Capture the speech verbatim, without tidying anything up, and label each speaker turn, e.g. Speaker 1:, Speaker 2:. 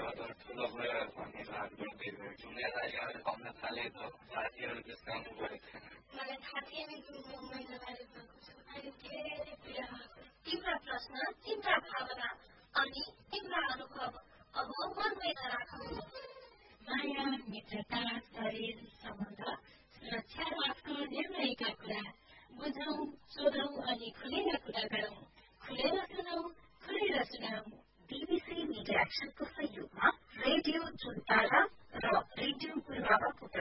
Speaker 1: अब ठुलो भयो भन्ने लाग्दो उनीहरूलाई याद पाउन थाले त साथीहरू त्यस्तो काम गरेको थिएन।
Speaker 2: मलाई थाहा थिएन कि म महिनालाई भएको छु। अहिले धेरै पीडा भएको। तिम्रा प्रश्न, तिम्रा भावना अनि तिम्रा अनुभव अब मनमै नराखौ।
Speaker 3: माया, मित्रता, शरीर, सम्बन्ध, सुरक्षा र आफ्नो निर्णयका कुरा